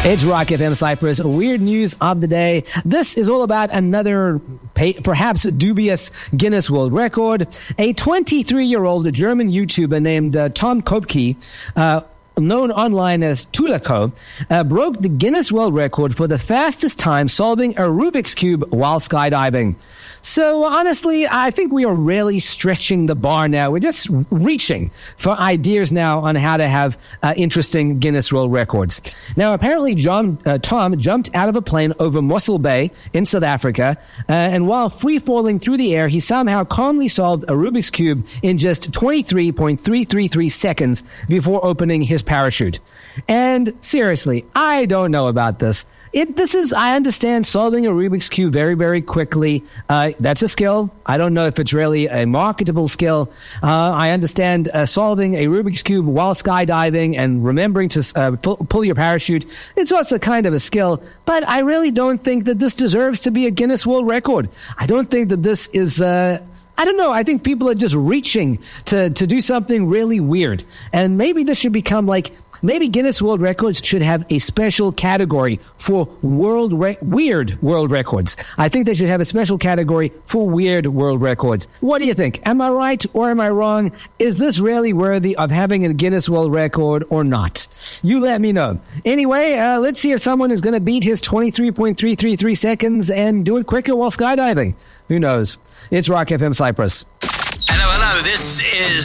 It's Rock FM Cyprus. Weird news of the day. This is all about another perhaps dubious Guinness World Record. A 23-year-old German YouTuber named Tom Kopke, known online as Tulako, broke the Guinness World Record for the fastest time solving a Rubik's Cube while skydiving. So honestly, I think we are really stretching the bar now. We're just reaching for ideas now on how to have interesting Guinness World Records. Now, apparently, Tom jumped out of a plane over Mossel Bay in South Africa, and while free-falling through the air, he somehow calmly solved a Rubik's Cube in just 23.333 seconds before opening his parachute. And seriously, I don't know about this. I understand solving a Rubik's Cube very, very quickly. That's a skill. I don't know if it's really a marketable skill. I understand solving a Rubik's Cube while skydiving and remembering to pull your parachute. It's also kind of a skill, but I really don't think that this deserves to be a Guinness World Record. I don't think that this is... I don't know. I think people are just reaching to do something really weird. And maybe this should become maybe Guinness World Records should have a special category for weird world records. I think they should have a special category for weird world records. What do you think? Am I right or am I wrong? Is this really worthy of having a Guinness World Record or not? You let me know. Anyway, let's see if someone is going to beat his 23.333 seconds and do it quicker while skydiving. Who knows? It's Rock FM Cyprus. Hello, this is